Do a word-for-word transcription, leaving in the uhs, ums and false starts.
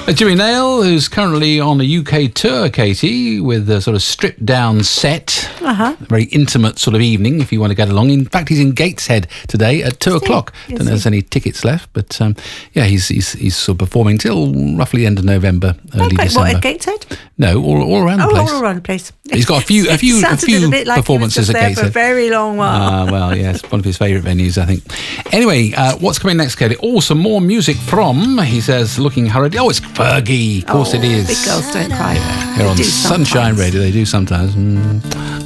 Uh, Jimmy Nail, who's currently on a U K tour, Katie, with a sort of stripped-down set. Uh-huh. A very intimate sort of evening, if you want to get along. In fact, he's in Gateshead today at two o'clock. Don't know if there's any tickets left, but um, yeah, he's, he's he's sort of performing till roughly the end of November, early oh, great. December. What, at Gateshead? No, all, all around oh, the place. all around the place. He's got a few a few, a few a bit like performances he was at there Gateshead. for a very long while. Uh, well, yeah, it's one of his favourite venues, I think. Anyway, uh, what's coming next, Katie? Oh, some more music from, he says, looking hurriedly. Oh, it's Fergie. Of course oh, it is. Big girls don't cry. Yeah, they're They on do Sunshine sometimes. Radio. They do sometimes. Mm.